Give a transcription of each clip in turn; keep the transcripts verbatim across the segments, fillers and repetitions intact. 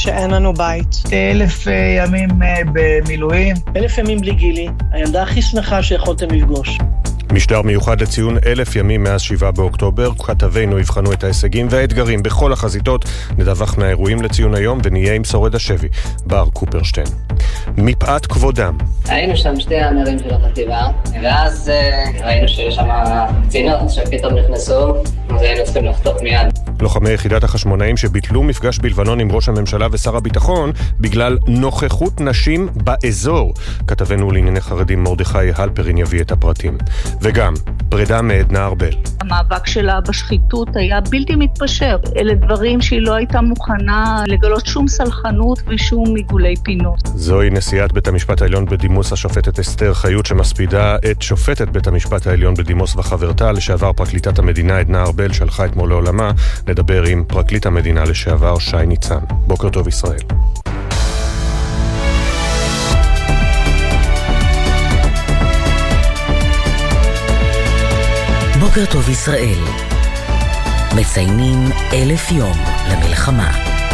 שאין לנו בית. אלף ימים במילואים. אלף ימים בלי גילי, הילדה הכי שמחה שיכולתם לפגוש. משדר מיוחד לציון אלף ימים מאז שבעה באוקטובר. כתבינו יבחנו את ההישגים והאתגרים בכל החזיתות. נדווח מהאירועים לציון היום ונהיה עם שורד השבי, בר קופרשטיין. מפאת כבודם. היינו שם שתי הנערים של החטיבה, ואז ראינו שיש שם קצינות שפתאום נכנסו, אז היינו צריכים לחתוך מיד. לוחמי יחידת החשמונאים שביטלו מפגש בלבנון עם ראש הממשלה ושר הביטחון בגלל נוכחות נשים באזור. כתבנו לענייני חרדים מרדכי הלפרין יביא את הפרטים. וגם פרידה מעדנה ארבל. המאבק שלה בשחיתות היה בלתי מתפשר. אלה דברים שהיא לא הייתה מוכנה לגלות שום סלחנות ושום מיגולי פינות. זוהי נשיאת בית המשפט העליון בדימוס השופטת אסתר חיות שמספידה את שופטת בית המשפט העליון בדימוס וחברתה לשעבר פרקליטת המדינה עדנה ארבל שהלכה אתמול לעולמה. נדבר עם פרקליט המדינה לשעבר שי ניצן. בוקר טוב ישראל. בוקר טוב ישראל. מציינים אלף יום למלחמה.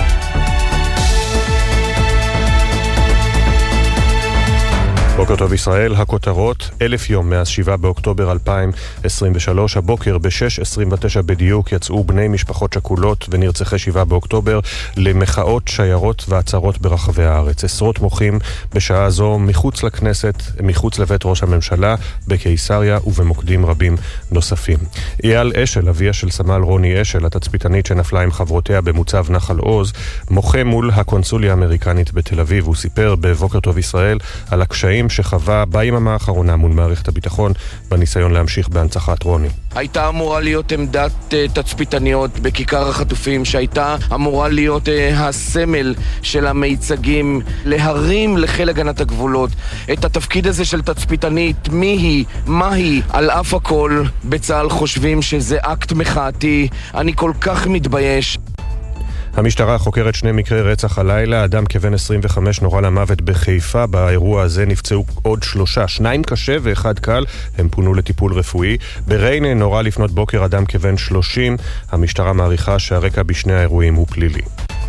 בוקר טוב ישראל, הכותרות, אלף יום מאז שבעה באוקטובר אלפיים עשרים ושלוש, הבוקר ב-שש עשרים ותשע בדיוק יצאו בני משפחות שכולות ונרצחי שבעה באוקטובר למחאות, שיירות ועצרות ברחבי הארץ. עשרות מוחים בשעה זו מחוץ לכנסת, מחוץ לבית ראש הממשלה, בקיסריה ובמוקדים רבים נוספים. אייל אשל, אביה של סמל רוני אשל, התצפיתנית שנפלה עם חברותיה במוצב נחל עוז, מוחה מול הקונסוליה האמריקנית בתל אביב. הוא סיפר בבוקר טוב ישראל על הקשיים שחווה ביממה האחרונה מול מערכת הביטחון בניסיון להמשיך בהנצחת רוני. הייתה אמורה להיות עמדת uh, תצפיתניות בכיכר החטופים, שהייתה אמורה להיות uh, הסמל של המיצגים, להרים לחיל הגנת הגבולות. את התפקיד הזה של תצפיתנית, מי היא, מה היא, על אף הכל בצה"ל חושבים שזה אקט מחאתי. אני כל כך מתבייש. המשטרה חוקרת שני מקרי רצח הלילה. אדם כבן עשרים וחמש נורה למוות בחיפה. באירוע הזה נפצעו עוד שלושה, שניים קשה ואחד קל. הם פונו לטיפול רפואי. בריינה נורה לפנות בוקר אדם כבן שלושים. המשטרה מעריכה שהרקע בשני האירועים הוא פלילי.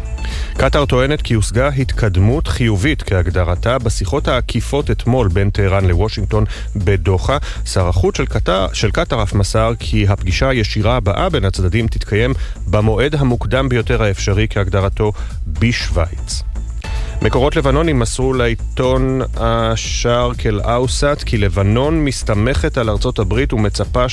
קטר טוענת כי הושגה התקדמות חיובית כהגדרתה בשיחות העקיפות אתמול בין טהרן לוושינגטון בדוחה. שר החוץ של קטר, של קטר אף מסר כי הפגישה הישירה הבאה בין הצדדים תתקיים במועד המוקדם ביותר האפשרי כהגדרתו בשוויץ. מקורות לבנונים מסרו לעיתון השארק אל-אווסט כי לבנון מסתמכת על ארצות הברית ומצפה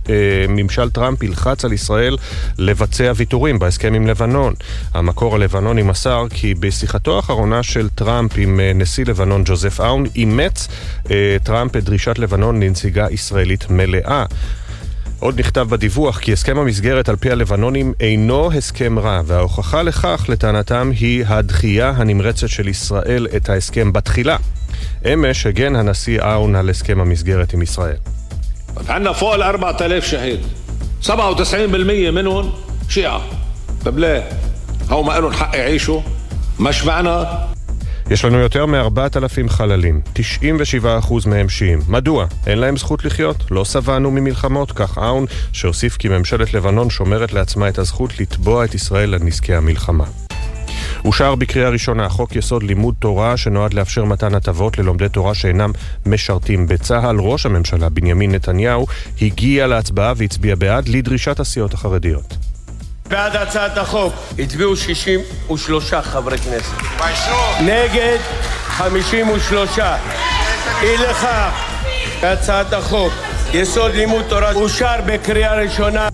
שממשל טראמפ ילחץ על ישראל לבצע ויתורים בהסכם עם לבנון. המקור הלבנוני מסר כי בשיחתו האחרונה של טראמפ עם נשיא לבנון ג'וזף אאון אימץ טראמפ את דרישת לבנון לנסיגה ישראלית מלאה. עוד נכתב בדיווח כי הסכם המסגרת על פי הלבנונים אינו הסכם רע, וההוכחה לכך לטענתם היא הדחייה הנמרצת של ישראל את ההסכם בתחילה. אמש הגן הנשיא אאון על הסכם המסגרת עם ישראל. عندنا فوق ال-ארבעת אלפים شهيد سبعة وتسعين بالمية منهم شيعة ببلاه هو ما لهم حق يعيشوا ما شبعنا. יש לנו יותר מ-ארבעת אלפים חללים, תשעים ושבעה אחוז מהם שיעים. מדוע? אין להם זכות לחיות? לא סבנו ממלחמות? כך אאון, שהוסיף כי ממשלת לבנון שומרת לעצמה את הזכות לתבוע את ישראל לנזקי המלחמה. אושר בקריאה ראשונה חוק יסוד לימוד תורה שנועד לאפשר מתן הטבות ללומדי תורה שאינם משרתים בצה"ל. ראש הממשלה בנימין נתניהו הגיע להצבעה והצביע בעד לדרישת הסיעות החרדיות. בעד הצעת החוק הצביעו שישים ושלושה חברי כנסת, נגד חמישים ושלושה. אי לכך הצעת החוק יסוד לימוד תורה אושר בקריאה ראשונה.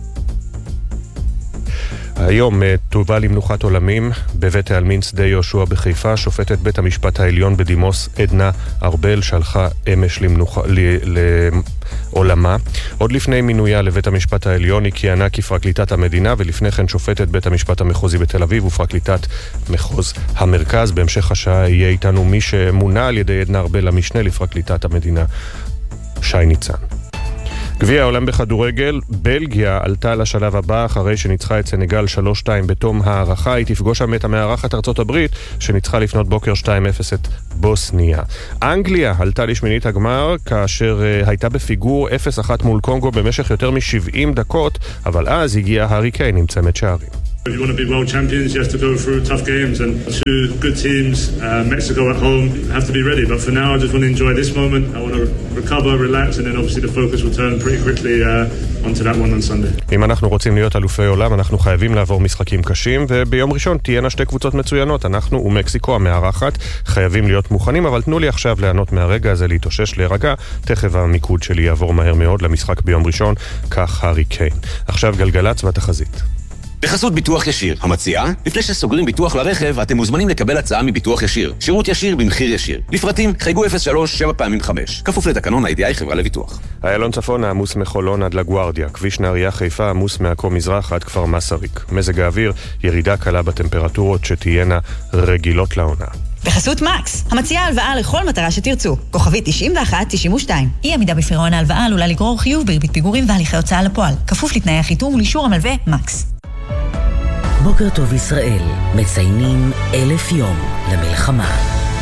היום תובא למנוחת עולמים בבית העלמין שדה יהושע בחיפה שופטת בית המשפט העליון בדימוס עדנה ארבל שהלכה אמש למנוחה, ל, לעולמה. עוד לפני מינויה לבית המשפט העליון היא כיהנה כפרקליטת המדינה, ולפני כן שופטת בית המשפט המחוזי בתל אביב ופרקליטת מחוז המרכז. בהמשך השעה יהיה איתנו מי שמונה על ידי עדנה ארבל המשנה לפרקליטת המדינה, שי ניצן. גביע העולם בכדורגל, בלגיה עלתה לשלב הבא אחרי שניצחה את סנגל שלוש שתיים בתום הערכה. היא תפגוש שם את המארחת ארצות הברית שניצחה לפנות בוקר שתיים אפס את בוסניה. אנגליה עלתה לשמינית הגמר כאשר uh, הייתה בפיגור אפס אחת מול קונגו במשך יותר מ-שבעים דקות, אבל אז הגיע הארי קיין עם צמד שערים. If you want to be world champions, you have to go through tough games and two good teams, uh, Mexico at home, have to be ready. But for now, I just want to enjoy this moment. I want to recover, relax, and then obviously the focus will turn pretty quickly uh, onto that one on Sunday. אם אנחנו רוצים להיות אלופי עולם, אנחנו חייבים לעבור משחקים קשים, וביום ראשון תהיינה שתי קבוצות מצוינות, אנחנו ומקסיקו המארחת, חייבים להיות מוכנים, אבל תנו לי עכשיו לענות מהרגע הזה, להתאושש, להירגע, תכף המיקוד שלי יעבור מהר מאוד למשחק ביום ראשון, כך הארי קיין. עכשיו גלגלצ והתחזית. בחסות ביטוח ישיר, המציעה, לפני שסוגרים ביטוח לרכב, אתם מוזמנים לקבל הצעה מביטוח ישיר. שירות ישיר במחיר ישיר. לפרטים, חייגו אפס שלוש שבע פעמים חמש. כפוף לתקנון ה-איי די איי חברה לביטוח. איילון צפון עמוס מחולון עד לגוארדיה. כביש נהריה חיפה עמוס מעכו מזרח עד כפר מסריק. מזג האוויר, ירידה קלה בטמפרטורות שתהיינה רגילות לעונה. בחסות מקס, המציעה הלוואה לכל מטרה שתרצו. כוכבי תשעים ואחת תשעים ושתיים. אי עמידה בפירעון ההלוואה עלולה לגרור חיוב בריבית פיגורים והליכי הוצאה לפועל. כפוף לתנאי החיתום ולאישור המלווה מקס. בוקר טוב ישראל, מציינים אלף יום למלחמה.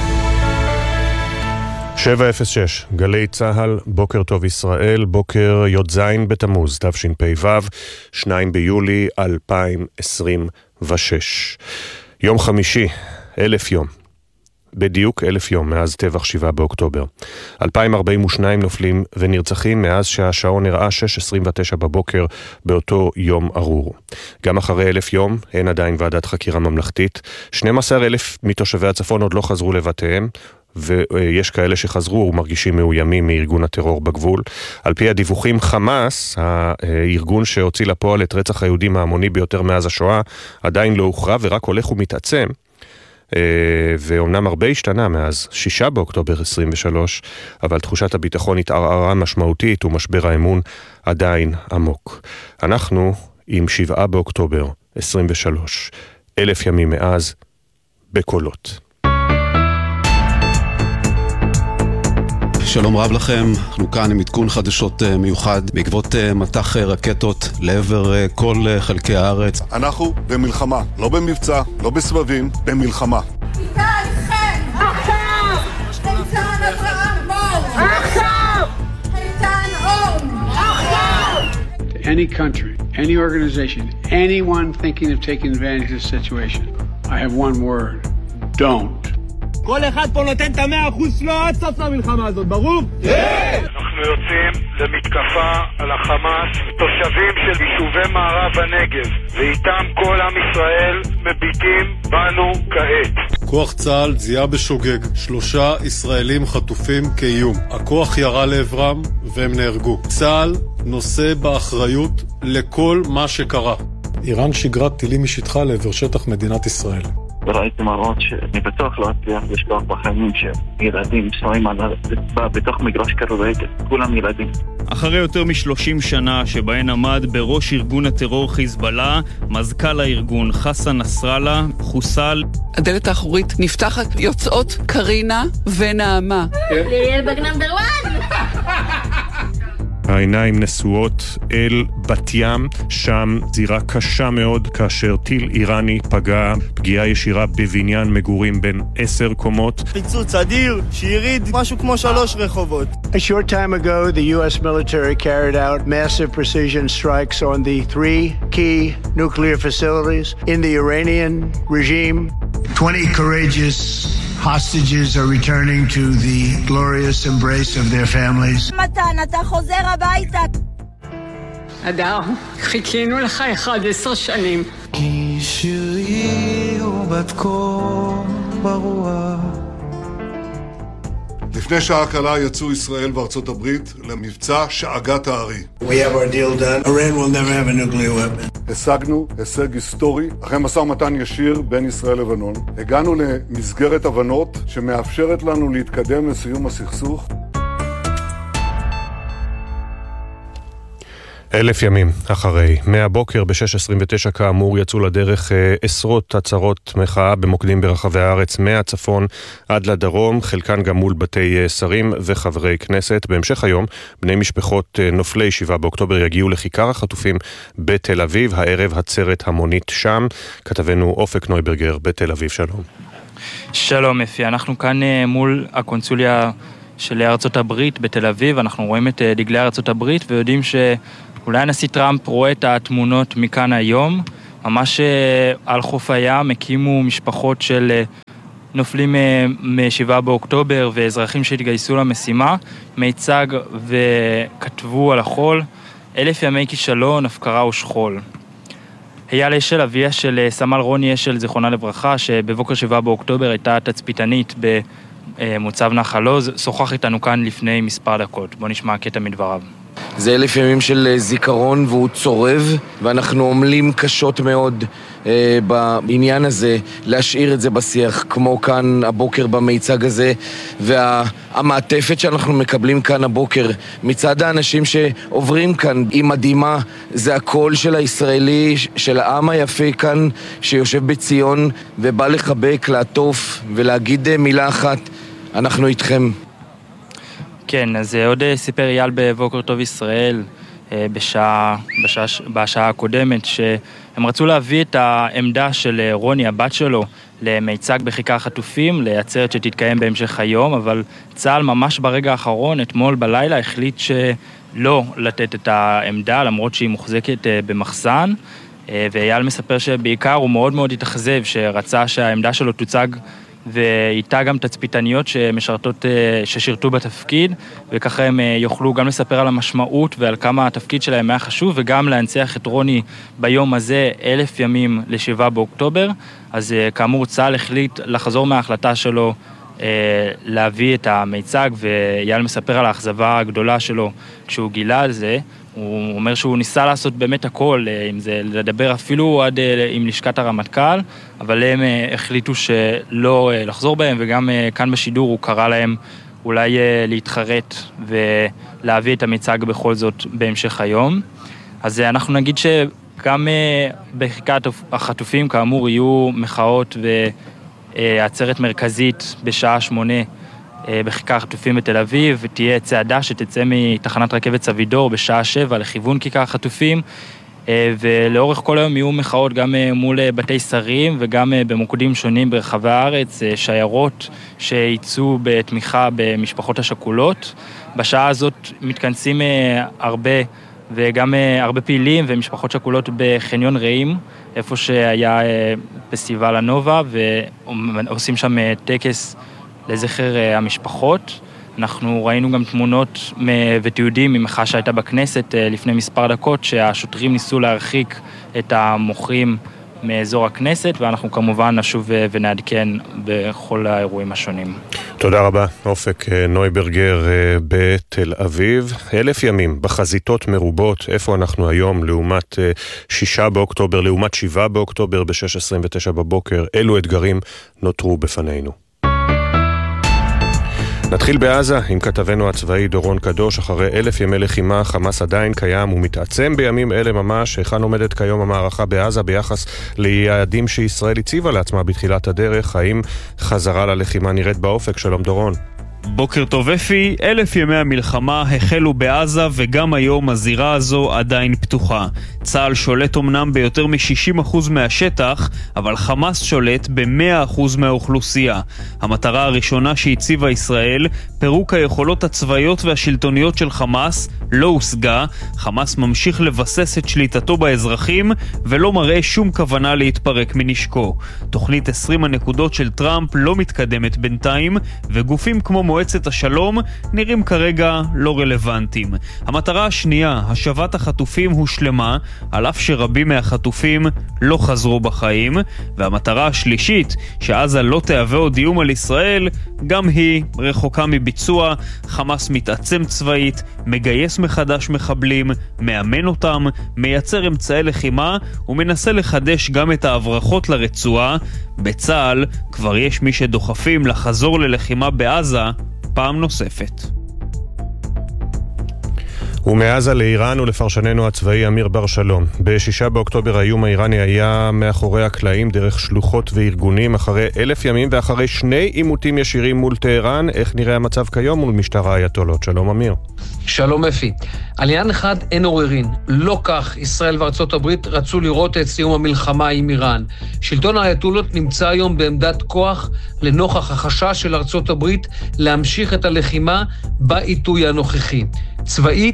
שבע אפס שש, גלי צהל, בוקר טוב ישראל, בוקר י"ז בתמוז, תשפ"ו, שני ביולי אלפיים עשרים ושש. יום חמישי, אלף יום. בדיוק אלף יום מאז טבח שבעה באוקטובר. אלפיים ארבעים ושניים נופלים ונרצחים מאז שהשעון נראה שש עשרים ותשע בבוקר באותו יום ארור. גם אחרי אלף יום אין עדיין ועדת חקירה ממלכתית. שנים עשר אלף מתושבי הצפון עוד לא חזרו לבתיהם, ויש כאלה שחזרו ומרגישים מאוימים מארגון הטרור בגבול. על פי הדיווחים, חמאס, הארגון שהוציא לפועל את רצח היהודים ההמוני ביותר מאז השואה, עדיין לא הוכרע ורק הולך ומתעצם. ואומנם הרבה השתנה מאז שישה באוקטובר עשרים ושלוש, אבל תחושת הביטחון התערערה משמעותית ומשבר האמון עדיין עמוק. אנחנו עם שבעה באוקטובר עשרים ושלוש, אלף ימים מאז, בקולות. שלום רב לכם, אנחנו כאן עם עדכון חדשות מיוחד בעקבות מטח רקטות לעבר כל חלקי הארץ. אנחנו במלחמה, לא במבצע, לא בסבבים, במלחמה. איתה איתכם! עכשיו! איתן אברהם בור! עכשיו! איתן אורן! עכשיו! To any country, any organization, anyone thinking of taking advantage of the situation, I have one word, don't. כל אחד פה נותן את המאה אחוז שלו עד סוף המלחמה הזאת, ברור? כן! אנחנו יוצאים למתקפה על החמאס, תושבים של יישובי מערב הנגב, ואיתם כל עם ישראל מביטים בנו כעת. כוח צה"ל זיהה בשוגג שלושה ישראלים חטופים כאיום. הכוח ירה לעברם והם נהרגו. צה"ל נושא באחריות לכל מה שקרה. איראן שגרת טילים משטחה לעבר שטח מדינת ישראל. וראיתי מראות שאני בטוח לא אצליח לשלוח בחיים שילדים שמים על הרצפה בתוך מגרש כדורגל, כולם ילדים. אחרי יותר משלושים שנה שבהן עמד בראש ארגון הטרור חיזבאללה, מזכ"ל הארגון חסן נסראללה חוסל. הדלת האחורית נפתחת, יוצאות קרינה ונעמה. ליאל בגנמבר וואן! העיניים נשואות אל בת ים, שם זירה קשה מאוד כאשר טיל איראני פגע פגיעה ישירה בבניין מגורים בין עשר קומות. פיצוץ אדיר שיריד משהו כמו שלוש רחובות. A short time ago, the U S military carried out massive precision strikes on the three key nuclear facilities in the Iranian regime. twenty courageous hostages are returning to the glorious embrace of their families. מתן, אתה חוזר הביתה. אדר, חיכינו לך אחד עשר שנים. כי שירי הוא בת קור ברוח. לפני שעה קלה יצאו ישראל וארצות הברית למבצע שאגת הארי. We have our deal done. Iran will never have a nuclear weapon. השגנו הישג היסטורי, אחרי משא ומתן ישיר בין ישראל לבנון. הגענו למסגרת הבנות שמאפשרת לנו להתקדם לסיום הסכסוך. אלף ימים אחרי, מהבוקר ב-שש עשרים ותשע כאמור יצאו לדרך אה, עשרות עצרות מחאה במוקדים ברחבי הארץ מהצפון עד לדרום, חלקן גם מול בתי אה, שרים וחברי כנסת. בהמשך היום בני משפחות אה, נופלי שבעה באוקטובר יגיעו לכיכר החטופים בתל אביב, הערב עצרת המונית שם. כתבנו אופק נויברגר בתל אביב, שלום. שלום אפי, אנחנו כאן אה, מול הקונסוליה של ארצות הברית בתל אביב, אנחנו רואים את דגלי ארצות הברית ויודעים שאולי הנשיא טראמפ רואה את התמונות מכאן היום, ממש על חוף הים הקימו משפחות של נופלים מ-שבעה באוקטובר ואזרחים שהתגייסו למשימה, מיצג וכתבו על החול, אלף ימי כישלון, הפקרה ושכול. אייל אשל, אביה של סמל רוני אשל, זיכרונה לברכה, שבבוקר שבעה באוקטובר הייתה תצפיתנית במוצב נחל עוז, שוחח איתנו כאן לפני מספר דקות. בוא נשמע קטע מדבריו. זה אלף ימים של זיכרון והוא צורב, ואנחנו עומלים קשות מאוד אה, בעניין הזה, להשאיר את זה בשיח, כמו כאן הבוקר במיצג הזה, והמעטפת שאנחנו מקבלים כאן הבוקר, מצד האנשים שעוברים כאן, היא מדהימה, זה הקול של הישראלי, של העם היפה כאן, שיושב בציון, ובא לחבק, לעטוף, ולהגיד מילה אחת, אנחנו איתכם. כן, אז עוד סיפר אייל בבוקר טוב ישראל בשעה, בשעה, בשעה הקודמת שהם רצו להביא את העמדה של רוני, הבת שלו, למיצג בכיכר החטופים, לעצרת שתתקיים בהמשך היום, אבל צה"ל ממש ברגע האחרון, אתמול בלילה, החליט שלא לתת את העמדה, למרות שהיא מוחזקת במחסן, ואייל מספר שבעיקר הוא מאוד מאוד התאכזב, שרצה שהעמדה שלו תוצג ואיתה גם תצפיתניות שמשרתות, ששירתו בתפקיד, וככה הם יוכלו גם לספר על המשמעות ועל כמה התפקיד שלהם היה חשוב, וגם להנציח את רוני ביום הזה אלף ימים לשבעה באוקטובר. אז כאמור צה"ל החליט לחזור מההחלטה שלו להביא את המיצג, ואייל מספר על האכזבה הגדולה שלו כשהוא גילה על זה. הוא אומר שהוא ניסה לעשות באמת הכל, אם זה לדבר אפילו עד עם לשכת הרמטכ"ל, אבל הם החליטו שלא לחזור בהם, וגם כאן בשידור הוא קרא להם אולי להתחרט ולהביא את המיצג בכל זאת בהמשך היום. אז אנחנו נגיד שגם בחיקת החטופים כאמור יהיו מחאות ועצרת מרכזית בשעה שמונה בכיכר החטופים בתל אביב, ותהיה צעדה שתצא מתחנת רכבת סבידור בשעה שבע לכיוון כיכר החטופים, ולאורך כל היום יהיו מחאות גם מול בתי שרים וגם במוקדים שונים ברחבי הארץ, שיירות שיצאו בתמיכה במשפחות השכולות. בשעה הזאת מתכנסים הרבה וגם הרבה פעילים ומשפחות שכולות בחניון רעים, איפה שהיה פסטיבל הנובה, ועושים שם טקס לזכר המשפחות. אנחנו ראינו גם תמונות ותיעודים ממחאה שהייתה בכנסת לפני מספר דקות, שהשוטרים ניסו להרחיק את המוחים מאזור הכנסת, ואנחנו כמובן נשוב ונעדכן בכל האירועים השונים. תודה רבה, אופק נויברגר בתל אביב. אלף ימים בחזיתות מרובות, איפה אנחנו היום לעומת שישה באוקטובר, לעומת שבעה באוקטובר ב-שש עשרים ותשע בבוקר, אילו אתגרים נותרו בפנינו. נתחיל בעזה עם כתבנו הצבאי דורון קדוש. אחרי אלף ימי לחימה, חמאס עדיין קיים ומתעצם בימים אלה ממש. היכן עומדת כיום המערכה בעזה ביחס ליעדים שישראל הציבה לעצמה בתחילת הדרך? האם חזרה ללחימה נראית באופק? שלום דורון. בוקר טוב אפי, אלף ימי המלחמה החלו בעזה וגם היום הזירה הזו עדיין פתוחה. צה"ל שולט אמנם ביותר מ-שישים אחוז מהשטח, אבל חמאס שולט ב-מאה אחוז מהאוכלוסייה. המטרה הראשונה שהציבה ישראל, פירוק היכולות הצבאיות והשלטוניות של חמאס, לא הושגה. חמאס ממשיך לבסס את שליטתו באזרחים ולא מראה שום כוונה להתפרק מנשקו. תוכנית עשרים הנקודות של טראמפ לא מתקדמת בינתיים, וגופים כמו מועצת השלום נראים כרגע לא רלוונטיים. המטרה השנייה, השבת החטופים, הושלמה, על אף שרבים מהחטופים לא חזרו בחיים. והמטרה השלישית, שעזה לא תהווה עוד איום על ישראל, גם היא רחוקה מביצוע. חמאס מתעצם צבאית, מגייס מחדש מחבלים, מאמן אותם, מייצר אמצעי לחימה ומנסה לחדש גם את ההברחות לרצועה. בצה"ל כבר יש מי שדוחפים לחזור ללחימה בעזה פעם נוספת. ומעזה לאיראן ולפרשננו הצבאי אמיר בר שלום. בשישה באוקטובר האיום האיראני היה מאחורי הקלעים דרך שלוחות וארגונים. אחרי אלף ימים ואחרי שני עימותים ישירים מול טהרן, איך נראה המצב כיום מול משטר האייתולות? שלום אמיר. שלום אפי. על עניין אחד אין עוררין. לא כך ישראל וארצות הברית רצו לראות את סיום המלחמה עם איראן. שלטון האייתולות נמצא היום בעמדת כוח לנוכח החשש של ארצות הברית להמשיך את הלחימה בעיתוי הנוכחי. צבאית,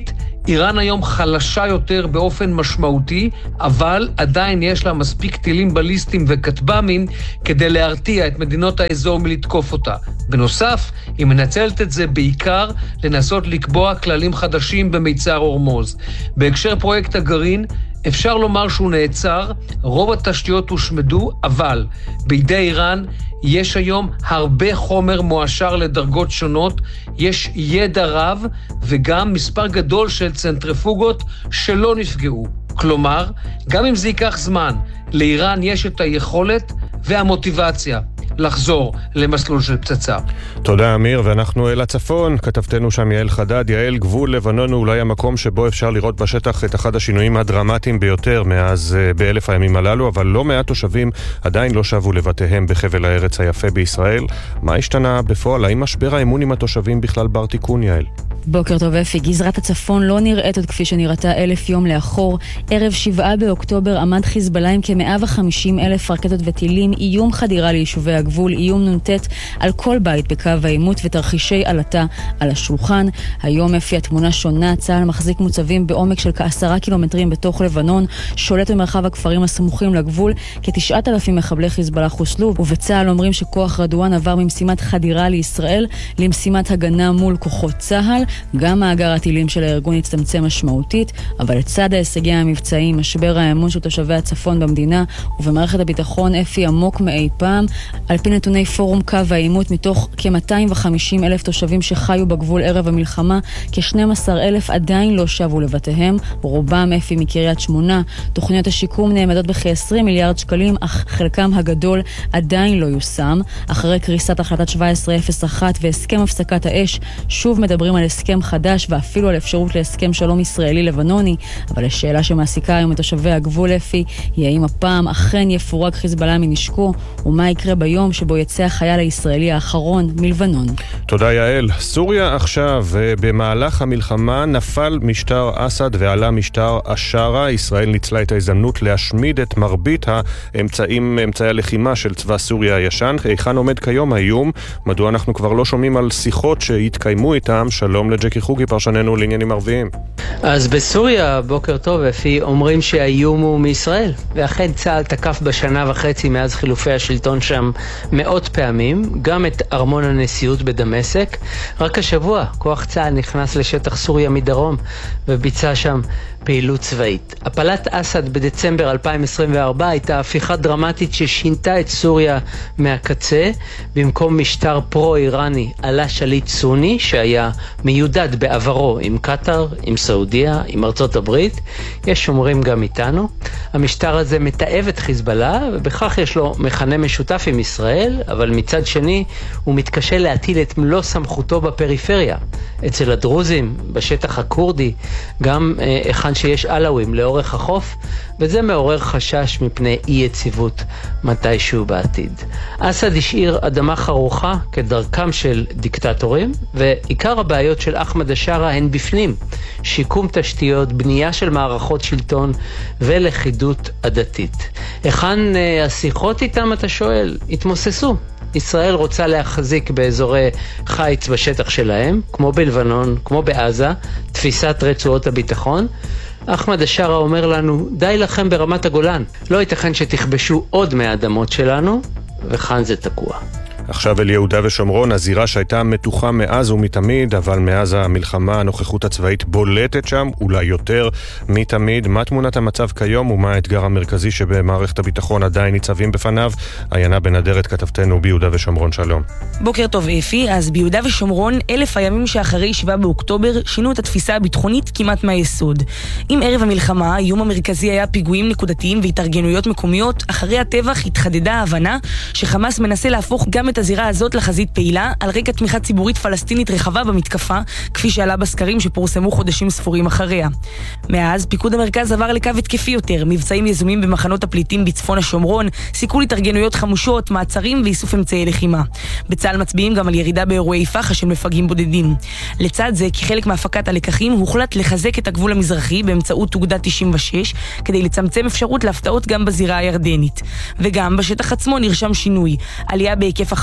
איראן היום חלשה יותר באופן משמעותי, אבל עדיין יש לה מספיק טילים בליסטיים וכטב"מים כדי להרתיע את מדינות האזור מלתקוף אותה. בנוסף, היא מנצלת את זה בעיקר לנסות לקבוע כללים חדשים במיצר הורמוז. בהקשר פרויקט הגרעין, אפשר לומר שהוא נעצר, רוב התשתיות הושמדו, אבל בידי איראן יש היום הרבה חומר מואשר לדרגות שונות, יש ידע רב וגם מספר גדול של צנטריפוגות שלא נפגעו. כלומר, גם אם זה ייקח זמן, לאיראן יש את היכולת והמוטיבציה לחזור למסלול של פצצה. תודה אמיר, ואנחנו אל הצפון, כתבתנו שם יעל חדד. יעל, גבול לבנון הוא אולי המקום שבו אפשר לראות בשטח את אחד השינויים הדרמטיים ביותר מאז באלף הימים הללו, אבל לא מעט תושבים עדיין לא שבו לבתיהם בחבל הארץ היפה בישראל. מה השתנה בפועל? האם משבר האמון עם התושבים בכלל בר תיקון, יעל? בוקר טוב אפי, גזרת הצפון לא נראית עוד כפי שנראתה אלף יום לאחור. ערב שבעה באוקטובר עמד חיזבאללה עם כ-מאה וחמישים אלף רקטות וטילים, איום חדירה ליישובי הגבול, איום נונטט על כל בית בקו העימות ותרחישי עלטה על השולחן. היום אפי התמונה שונה, צה"ל מחזיק מוצבים בעומק של כעשרה קילומטרים בתוך לבנון, שולט במרחב הכפרים הסמוכים לגבול, כתשעת אלפים מחבלי חיזבאללה חוסלו, ובצה"ל אומרים שכוח רדואן עבר ממשימת חדירה לישראל למשימת הגנה מול כוחות צה"ל. גם מאגר הטילים של הארגון הצטמצם משמעותית, אבל לצד ההישגים המבצעיים, משבר האמון של תושבי הצפון במדינה ובמערכת הביטחון אפי עמוק מאי פעם. על פי נתוני פורום קו העימות, מתוך כ-מאתיים וחמישים אלף תושבים שחיו בגבול ערב המלחמה, כ-שנים עשר אלף עדיין לא שבו לבתיהם, רובם אפי מקריית שמונה. תוכניות השיקום נאמדות בכ-עשרים מיליארד שקלים, אך חלקם הגדול עדיין לא יושם. אחרי קריסת החלטת שבע עשרה אפס אחת והסכם הפסקת האש, שוב מדברים על הסכם חדש ואפילו על אפשרות להסכם שלום ישראלי-לבנוני, אבל השאלה שמעסיקה היום את תושבי הגבול אפי היא האם הפעם אכן יפורק חיזבאללה מנשקו, ומה יקרה ביום שבו יצא החייל הישראלי האחרון מלבנון. תודה יעל. סוריה עכשיו, במהלך המלחמה נפל משטר אסד ועלה משטר אשרה. ישראל ניצלה את ההזדמנות להשמיד את מרבית האמצעים, אמצעי הלחימה של צבא סוריה הישן. היכן עומד כיום האיום? מדוע אנחנו כבר לא שומעים על שיחות שהתקיימו איתם? שלום לג'קי חוגי, פרשננו לעניינים ערביים. אז בסוריה, בוקר טוב אפי, אומרים שהאיום הוא מישראל, ואכן צה"ל תקף בשנה וחצי מאז חילופי השלטון שם מאות פעמים, גם את ארמון הנשיאות בדמשק. רק השבוע כוח צה"ל נכנס לשטח סוריה מדרום וביצע שם פעילות צבאית. הפלת אסד בדצמבר אלפיים עשרים וארבע הייתה הפיכה דרמטית ששינתה את סוריה מהקצה. במקום משטר פרו-איראני עלה שליט סוני שהיה מיודד בעברו עם קטר, עם סעודיה, עם ארצות הברית. יש שומרים גם איתנו. המשטר הזה מתאב את חיזבאללה, ובכך יש לו מכנה משותף עם ישראל, אבל מצד שני הוא מתקשה להטיל את מלוא סמכותו בפריפריה. אצל הדרוזים, בשטח הקורדי, גם היכן שיש אלאווים לאורך החוף, וזה מעורר חשש מפני אי יציבות מתישהו בעתיד. אסד השאיר אדמה חרוכה כדרכם של דיקטטורים, ועיקר הבעיות של אחמד השרה הן בפנים: שיקום תשתיות, בנייה של מערכות שלטון ולכידות עדתית. היכן השיחות איתם, אתה שואל? התמוססו. ישראל רוצה להחזיק באזורי חיץ בשטח שלהם, כמו בלבנון, כמו בעזה, תפיסת רצועות הביטחון. אחמד השרה אומר לנו, די לכם ברמת הגולן, לא ייתכן שתכבשו עוד מהאדמות שלנו, וכאן זה תקוע. עכשיו אל יהודה ושומרון, הזירה שהייתה מתוחה מאז ומתמיד, אבל מאז המלחמה הנוכחות הצבאית בולטת שם, אולי יותר מתמיד. מה תמונת המצב כיום ומה האתגר המרכזי שבמערכת הביטחון עדיין ניצבים בפניו? עיינה בן אדרת, כתבתנו ביהודה ושומרון, שלום. בוקר טוב אפי. אז ביהודה ושומרון, אלף הימים שאחרי שבעה באוקטובר שינו את התפיסה הביטחונית כמעט מהיסוד. עם ערב המלחמה, האיום המרכזי היה פיגועים נקודתיים והתארגנויות מקומיות. אחרי הטבח התחדדה ההבנה שחמאס מנסה להפוך גם את הזירה הזאת לחזית פעילה על רקע תמיכה ציבורית פלסטינית רחבה במתקפה, כפי שעלה בסקרים שפורסמו חודשים ספורים אחריה. מאז פיקוד המרכז עבר לקו התקפי יותר, מבצעים יזומים במחנות הפליטים בצפון השומרון, סיכול התארגנויות חמושות, מעצרים ואיסוף אמצעי לחימה. בצה"ל מצביעים גם על ירידה באירועי פח"ע של מפגעים בודדים. לצד זה, כחלק מהפקת הלקחים, הוחלט לחזק את הגבול המזרחי באמצעות אוגדה תשעים ושש, כדי לצמצם אפשרות להפתעות גם בזירה הירדנית. וגם בשטח עצמו נרשם שינוי, עלייה בהיקף החמוש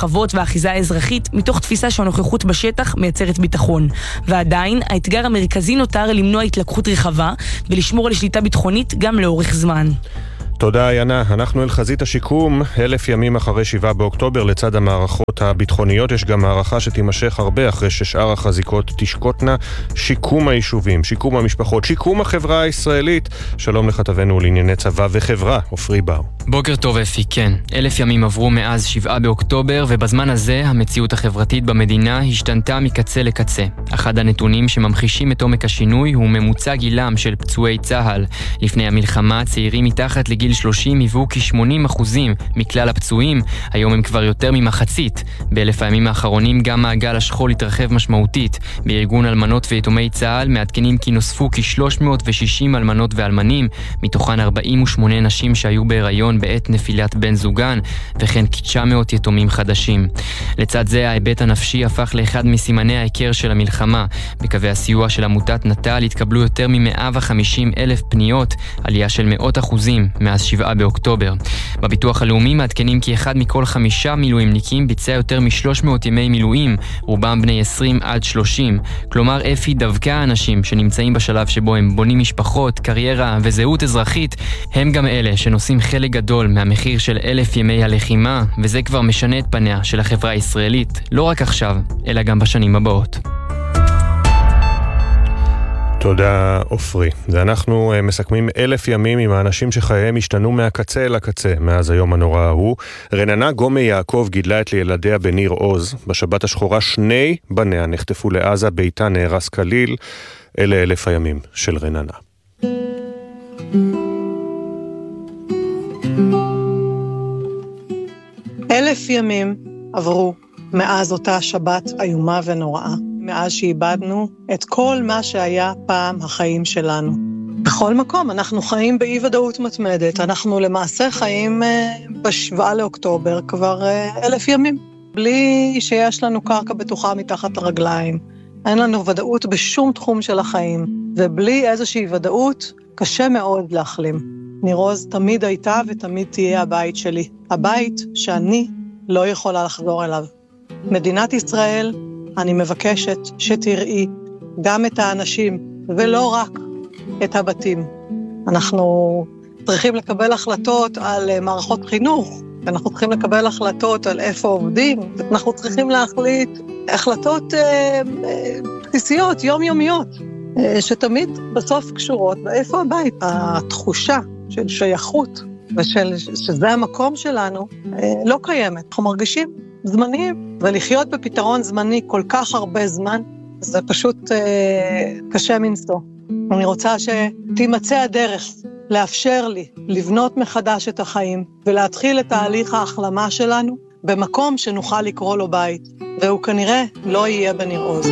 נרחבות והאחיזה האזרחית מתוך תפיסה שהנוכחות בשטח מייצרת ביטחון. ועדיין, האתגר המרכזי נותר למנוע התלקחות רחבה ולשמור על שליטה ביטחונית גם לאורך זמן. תודה ינה, אנחנו אל חזית השיקום, אלף ימים אחרי שבעה באוקטובר. לצד המערכות הביטחוניות יש גם מערכה שתימשך הרבה אחרי ששאר החזיקות תשקוטנה. שיקום היישובים, שיקום המשפחות, שיקום החברה הישראלית. שלום לכתבנו לענייני צבא וחברה, עופרי בר. בוקר טוב אפי, כן. אלף ימים עברו מאז שבעה באוקטובר, ובזמן הזה המציאות החברתית במדינה השתנתה מקצה לקצה. אחד הנתונים שממחישים את עומק השינוי הוא ממוצע גילם של פצועי צה"ל. לפני המלחמה, צעירים מתחת לגיל שלושים היוו כ-שמונים אחוזים מכלל הפצועים, היום הם כבר יותר ממחצית. באלף הימים האחרונים גם מעגל השכול התרחב משמעותית. בארגון אלמנות ויתומי צה"ל מעדכנים כי נוספו כ-שלוש מאות ושישים אלמנות ואלמנים, מתוכן ארבעים ושמונה נשים שהיו בהיריון בעת נפילת בן זוגן, וכן כ-תשע מאות יתומים חדשים. לצד זה ההיבט הנפשי הפך לאחד מסימני ההיכר של המלחמה. בקווי הסיוע של עמותת נט"ל התקבלו יותר מ-מאה וחמישים אלף פניות, עלייה של מאות אחוזים מאז שבעה באוקטובר. בביטוח הלאומי מעדכנים כי אחד מכל חמישה מילואימניקים ביצע יותר מ-שלוש מאות ימי מילואים, רובם בני עשרים עד שלושים. כלומר, אפי, דווקא האנשים שנמצאים בשלב שבו הם בונים משפחות, קריירה וזהות אזרחית, הם גם אלה שנושאים חלק גדול מהמחיר של אלף ימי הלחימה, וזה כבר משנה את פניה של החברה הישראלית, לא רק עכשיו, אלא גם בשנים הבאות. תודה עופרי. ואנחנו מסכמים אלף ימים עם האנשים שחייהם השתנו מהקצה אל הקצה מאז היום הנורא ההוא. רננה גומי יעקב גידלה את ילדיה בניר עוז. בשבת השחורה שני בניה נחטפו לעזה, ביתה נהרס כליל. אלה אלף הימים של רננה. אלף ימים עברו מאז אותה שבת איומה ונוראה. מאז שאיבדנו את כל מה שהיה פעם החיים שלנו. בכל מקום אנחנו חיים באי ודאות מתמדת, אנחנו למעשה חיים בשבעה לאוקטובר כבר אלף ימים, בלי שיש לנו קרקע בטוחה מתחת הרגליים, אין לנו ודאות בשום תחום של החיים, ובלי איזושהי ודאות קשה מאוד להחלים. ניר עוז תמיד הייתה ותמיד תהיה הבית שלי, הבית שאני לא יכולה לחזור אליו. מדינת ישראל, אני מבקשת שתראי גם את האנשים, ולא רק את הבתים. אנחנו צריכים לקבל החלטות על מערכות חינוך, אנחנו צריכים לקבל החלטות על איפה עובדים, אנחנו צריכים להחליט החלטות אה, אה, בסיסיות, יומיומיות, אה, שתמיד בסוף קשורות באיפה הבית. התחושה של שייכות, ושל שזה המקום שלנו, אה, לא קיימת. אנחנו מרגישים זמניים, ולחיות בפתרון זמני כל כך הרבה זמן, זה פשוט אה, קשה מנסו. אני רוצה שתימצא הדרך לאפשר לי לבנות מחדש את החיים, ולהתחיל את תהליך ההחלמה שלנו במקום שנוכל לקרוא לו בית, והוא כנראה לא יהיה בניר עוז.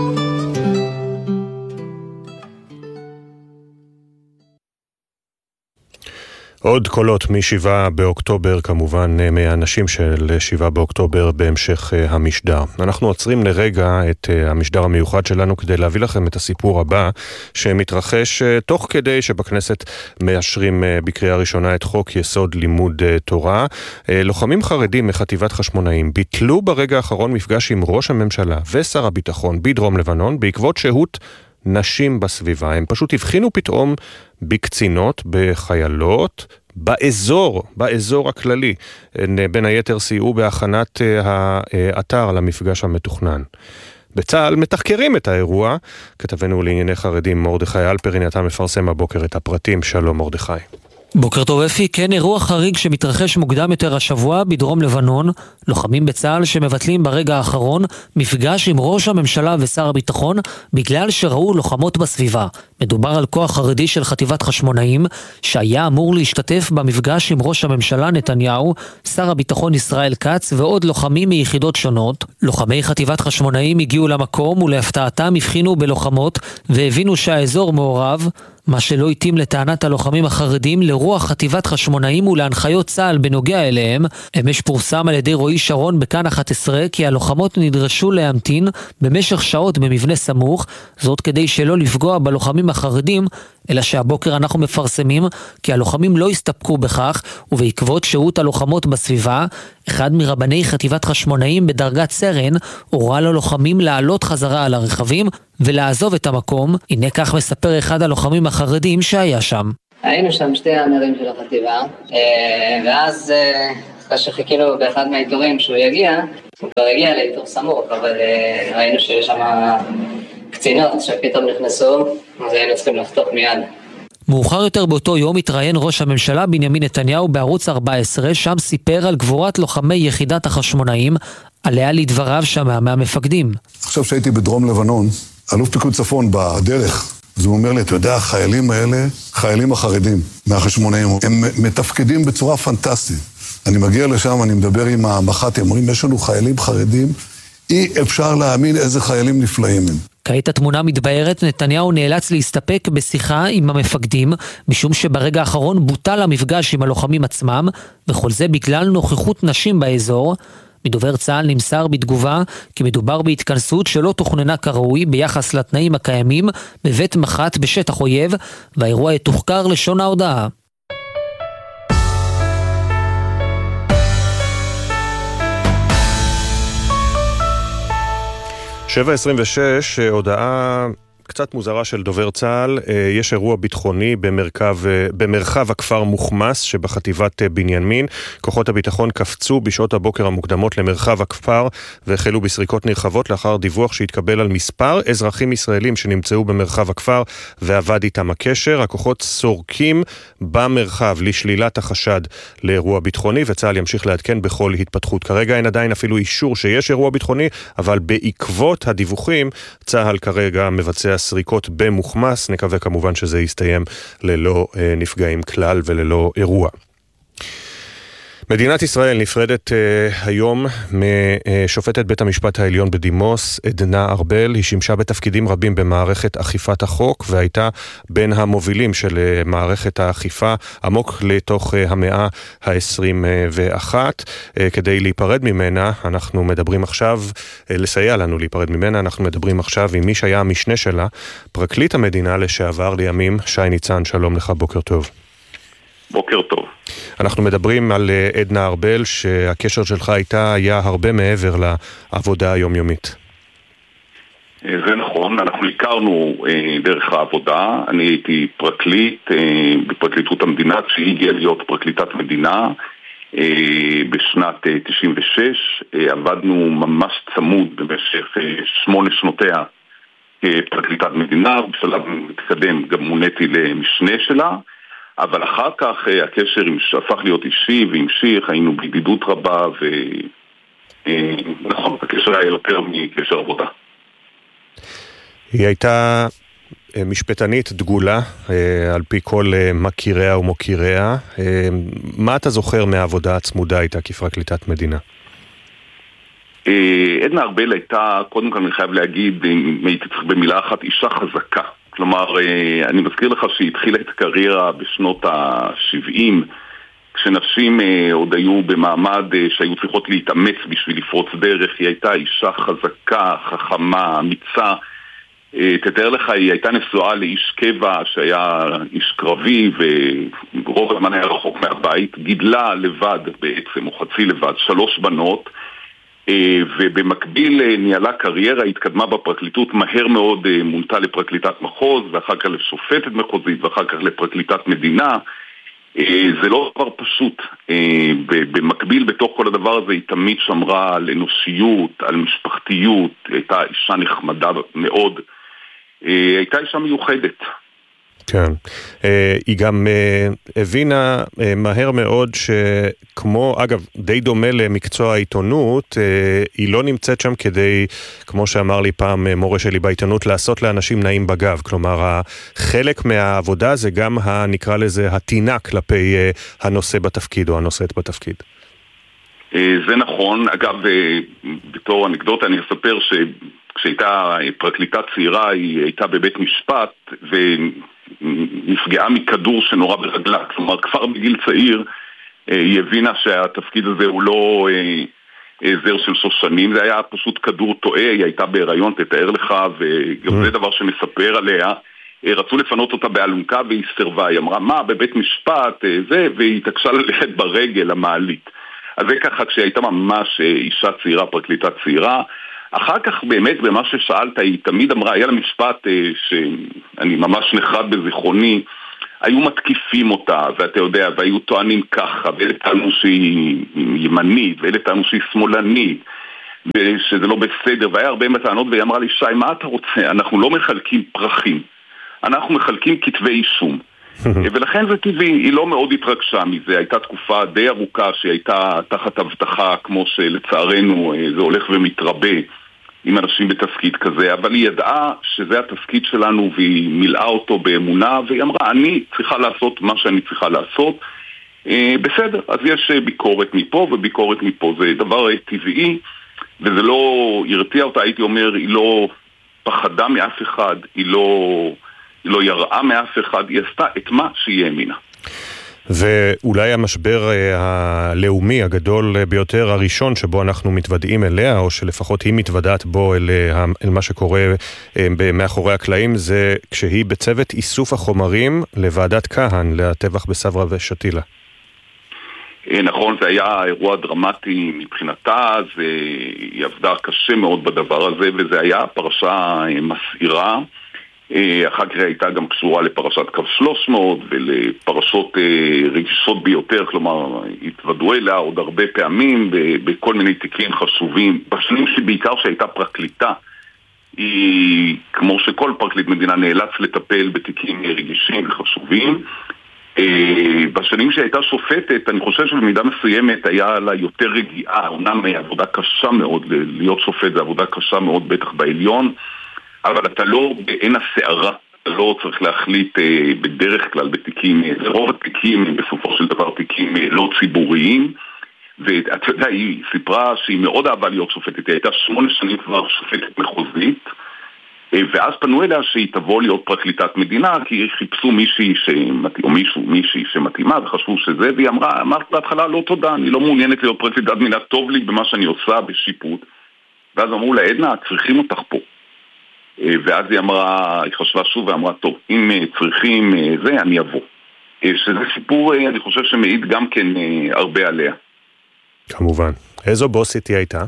עוד קולות משבעה באוקטובר, כמובן מהאנשים של שבעה באוקטובר בהמשך המשדר. אנחנו עוצרים לרגע את המשדר המיוחד שלנו כדי להביא לכם את הסיפור הבא שמתרחש תוך כדי שבכנסת מאשרים בקריאה ראשונה את חוק יסוד לימוד תורה. לוחמים חרדים מחטיבת חשמונאים ביטלו ברגע האחרון מפגש עם ראש הממשלה ושר הביטחון בדרום לבנון בעקבות שהות נשים בסביבה. הם פשוט הבחינו פתאום בקצינות, בחיילות, באזור, באזור הכללי. בין היתר סייעו בהכנת האתר למפגש המתוכנן. בצה"ל מתחקרים את האירוע. כתבנו לענייני חרדים מרדכי אלפרין, אתה מפרסם הבוקר את הפרטים. שלום מרדכי. בוקר טוב אפי, כן, אירוע חריג שמתרחש מוקדם יותר השבוע בדרום לבנון. לוחמים בצה"ל שמבטלים ברגע האחרון מפגש עם ראש הממשלה ושר הביטחון בגלל שראו לוחמות בסביבה. מדובר על כוח חרדי של חטיבת חשמונאים שהיה אמור להשתתף במפגש עם ראש הממשלה נתניהו, שר הביטחון ישראל כץ ועוד לוחמים מיחידות שונות. לוחמי חטיבת חשמונאים הגיעו למקום ולהפתעתם הבחינו בלוחמות והבינו שהאזור מעורב, מה שלא התאים לטענת הלוחמים החרדים לרוח חטיבת חשמונאים ולהנחיות צה"ל בנוגע אליהם. אמש פורסם על ידי רועי שרון בכאן אחת עשרה כי הלוחמות נדרשו להמתין במשך שעות במבנה סמוך, זאת כדי שלא לפגוע בלוחמים החרדים אלא שהבוקר אנחנו מפרסמים כי הלוחמים לא הסתפקו בכך, ובעקבות שהות הלוחמות בסביבה, אחד מרבני חטיבת חשמונאים בדרגת סרן הורה ללוחמים לעלות חזרה על הרכבים ולעזוב את המקום. הנה כך מספר אחד הלוחמים החרדים שהיה שם. היינו שם שתי המרים של החטיבה, ואז אחרי שחיכינו באחד מהאיתורים שהוא יגיע, הוא כבר הגיע לאיתור סמוך, אבל ראינו שיש שם קצינות שפתאום נכנסו, אז היינו צריכים לחתוך מיד. מאוחר יותר באותו יום התראיין ראש הממשלה בנימין נתניהו בערוץ ארבע עשרה, שם סיפר על גבורת לוחמי יחידת החשמונאים, עליה לדבריו שמע מהמפקדים. עכשיו שהייתי בדרום לבנון, אלוף פיקוד צפון בדרך, אז הוא אומר לי, אתה יודע, החיילים האלה, חיילים החרדים מהחשמונאים, הם מתפקדים בצורה פנטסטית. אני מגיע לשם, אני מדבר עם המח"ט, הם אומרים, יש לנו חיילים חרדים, אי אפשר להאמין איזה חיילים נפלאים הם. כעת התמונה מתבהרת, נתניהו נאלץ להסתפק בשיחה עם המפקדים, משום שברגע האחרון בוטל המפגש עם הלוחמים עצמם, וכל זה בגלל נוכחות נשים באזור. מדובר צה"ל נמסר בתגובה כי מדובר בהתכנסות שלא תוכננה כראוי ביחס לתנאים הקיימים בבית מח"ט בשטח אויב, והאירוע יתוחקר לשון ההודעה. שבע עשרים ושש, הודעה קצת מוזרה של דובר צה"ל. יש אירוע ביטחוני במרכב, במרחב הכפר מוחמס שבחטיבת בנימין. כוחות הביטחון קפצו בשעות הבוקר המוקדמות למרחב הכפר והחלו בסריקות נרחבות לאחר דיווח שהתקבל על מספר אזרחים ישראלים שנמצאו במרחב הכפר ועבד איתם הקשר. הכוחות סורקים במרחב לשלילת החשד לאירוע ביטחוני, וצה"ל ימשיך לעדכן בכל התפתחות. כרגע אין עדיין אפילו אישור שיש אירוע ביטחוני, אבל בעקבות הדיווחים צה"ל כרגע מבצע סריקות במוחמס. נקווה כמובן שזה יסתיים ללא אה, נפגעים כלל וללא אירוע. מדינת ישראל נפרדת אה, היום משופטת בית המשפט העליון בדימוס, עדנה ארבל. היא שימשה בתפקידים רבים במערכת אכיפת החוק, והייתה בין המובילים של אה, מערכת האכיפה עמוק לתוך אה, המאה ה-עשרים ואחת. אה, כדי להיפרד ממנה, אנחנו מדברים עכשיו, אה, לסייע לנו להיפרד ממנה, אנחנו מדברים עכשיו עם מי שהיה המשנה שלה, פרקליט המדינה לשעבר לימים, שי ניצן. שלום לך, בוקר טוב. בוקר טוב. אנחנו מדברים על עדנה ארבל, שהקשר שלך איתה היה הרבה מעבר לעבודה היומיומית. זה נכון, אנחנו הכרנו אה, דרך העבודה. אני הייתי פרקליט אה, בפרקליטות המדינה, כשהיא הגיעה להיות פרקליטת מדינה אה, בשנת אה, תשעים ושש. אה, עבדנו ממש צמוד במשך אה, שמונה שנותיה כפרקליטת מדינה, בשלב מתקדם גם מוניתי למשנה שלה. אבל אחר כך הקשר הפך להיות אישי והמשיך, היינו בידידות רבה, ונכון, הקשר היה יותר מקשר עבודה. היא הייתה משפטנית דגולה, על פי כל מכיריה ומוקיריה. מה אתה זוכר מהעבודה הצמודה איתה כפרקליטת מדינה? עדנה ארבל הייתה, קודם כל אני חייב להגיד, אם הייתי צריך במילה אחת, אישה חזקה. כלומר, אני מזכיר לך שהיא התחילה את הקריירה בשנות ה-שבעים, כשנשים עוד היו במעמד שהיו צריכות להתאמץ בשביל לפרוץ דרך. היא הייתה אישה חזקה, חכמה, אמיצה. תתאר לך, היא הייתה נשואה לאיש קבע שהיה איש קרבי, ורוב הזמן היה רחוק מהבית. גידלה לבד בעצם, או חצי לבד, שלוש בנות, ובמקביל ניהלה קריירה, התקדמה בפרקליטות, מהר מאוד מונתה לפרקליטת מחוז, ואחר כך לשופטת מחוזית, ואחר כך לפרקליטת מדינה. זה לא דבר פשוט. במקביל בתוך כל הדבר הזה היא תמיד שמרה על אנושיות, על משפחתיות, הייתה אישה נחמדה מאוד, הייתה אישה מיוחדת. כן. היא גם הבינה מהר מאוד שכמו, אגב, די דומה למקצוע העיתונות, היא לא נמצאת שם כדי, כמו שאמר לי פעם מורה שלי בעיתונות, לעשות לאנשים נעים בגב. כלומר, חלק מהעבודה זה גם, נקרא לזה, התינה כלפי הנושא בתפקיד או הנושאת בתפקיד. זה נכון. אגב, בתור אנקדוטה אני אספר שכשהייתה פרקליטה צעירה, היא הייתה בבית משפט ונפגעה מכדור שנורא ברגלה. כלומר, כבר בגיל צעיר היא הבינה שהתפקיד הזה הוא לא זר של שושנים, זה היה פשוט כדור טועה. היא הייתה בהיריון, תתאר לך, וגם זה דבר שמספר עליה. רצו לפנות אותה באלונקה והיא סרבה, היא אמרה מה בבית משפט זה, והיא התעקשה ללכת ברגל המעלית. אז זה ככה כשהיא הייתה ממש אישה צעירה, פרקליטה צעירה. אחר כך באמת במה ששאלת היא תמיד אמרה, היה לה משפט שאני ממש נחרד בזיכרוני, היו מתקיפים אותה ואתה יודע, והיו טוענים ככה, ואלה טענו שהיא ימנית ואלה טענו שהיא שמאלנית ושזה לא בסדר, והיה הרבה טענות והיא אמרה לי שי מה אתה רוצה, אנחנו לא מחלקים פרחים, אנחנו מחלקים כתבי אישום ולכן זה טבעי, היא לא מאוד התרגשה מזה, הייתה תקופה די ארוכה שהיא הייתה תחת הבטחה כמו שלצערנו זה הולך ומתרבה עם אנשים בתפקיד כזה, אבל היא ידעה שזה התפקיד שלנו והיא מילאה אותו באמונה והיא אמרה אני צריכה לעשות מה שאני צריכה לעשות אה, בסדר, אז יש ביקורת מפה וביקורת מפה, זה דבר טבעי וזה לא הרתיע אותה, הייתי אומר היא לא פחדה מאף אחד, היא לא, היא לא יראה מאף אחד, היא עשתה את מה שהיא האמינה. ואולי המשבר הלאומי הגדול ביותר הראשון שבו אנחנו מתוודעים אליה, או שלפחות היא מתוודעת בו אל, אל מה שקורה מאחורי הקלעים, זה כשהיא בצוות איסוף החומרים לוועדת כהן, לטבח בסברה ושתילה. נכון, זה היה אירוע דרמטי מבחינתה, זה, היא עבדה קשה מאוד בדבר הזה, וזה היה פרשה מסעירה. אחר כך הייתה גם קשורה לפרשת קו שלוש מאות ולפרשות רגישות ביותר, כלומר התוודעו אליה עוד הרבה פעמים בכל מיני תיקים חשובים. בשנים שבעיקר שהייתה פרקליטה, היא כמו שכל פרקליט מדינה נאלץ לטפל בתיקים רגישים וחשובים. בשנים שהייתה שופטת, אני חושב שבמידה מסוימת היה לה יותר רגיעה, אומנם עבודה קשה מאוד, להיות שופט זה עבודה קשה מאוד בטח בעליון, אבל אתה לא בעין הסערה, אתה לא צריך להחליט אה, בדרך כלל בתיקים, אה, רוב התיקים הם בסופו של דבר תיקים אה, לא ציבוריים, ואתה יודע, היא סיפרה שהיא מאוד אהבה להיות שופטת, היא הייתה שמונה שנים כבר שופטת מחוזית, אה, ואז פנו אליה שהיא תבוא להיות פרקליטת מדינה, כי חיפשו מישהי שמתאים, או מישהו, מישהי שמתאימה, וחשבו שזה, והיא אמרה, אמרת בהתחלה, לא תודה, אני לא מעוניינת להיות פרקליטת מדינה, טוב לי במה שאני עושה בשיפוט, ואז אמרו לה, עדנה, צריכים אותך פה. ואז היא אמרה, היא חשבה שוב ואמרה, טוב, אם צריכים זה, אני אבוא. שזה סיפור, אני חושב שמעיד גם כן הרבה עליה. כמובן. איזו בוסית היא הייתה?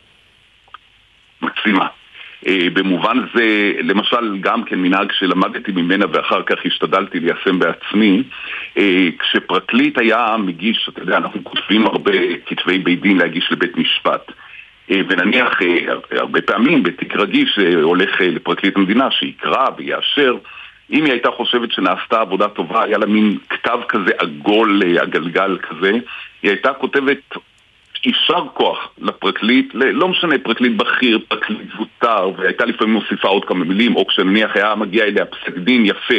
מקסימה. במובן זה, למשל, גם כן מנהג שלמדתי ממנה ואחר כך השתדלתי ליישם בעצמי, כשפרקליט היה מגיש, אתה יודע, אנחנו כותבים הרבה כתבי בית דין להגיש לבית משפט. ונניח הרבה פעמים בתיק רגיש הולך לפרקליט המדינה שיקרא ויאשר, אם היא הייתה חושבת שנעשתה עבודה טובה, היה לה מין כתב כזה עגול, עגלגל כזה, היא הייתה כותבת יישר כוח לפרקליט, לא משנה פרקליט בכיר, פרקליט זוטר, והייתה לפעמים מוסיפה עוד כמה מילים, או כשנניח היה מגיע אליה פסק דין יפה